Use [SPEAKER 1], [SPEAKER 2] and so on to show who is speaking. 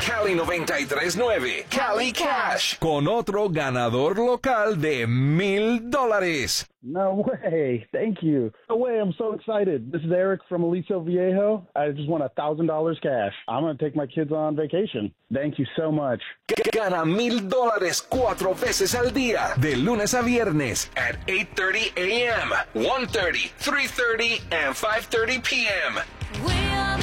[SPEAKER 1] Cali 93.9, Cali Cash, con otro ganador local de $1,000.
[SPEAKER 2] No way. Thank you. No way. I'm so excited. This is Eric from Aliso Viejo. I just won $1,000 cash. I'm going to take my kids on vacation. Thank you so much.
[SPEAKER 1] Gana $1,000 4 veces al día, de lunes a viernes, at 8:30 a.m., 1:30, 3:30, and 5:30 p.m.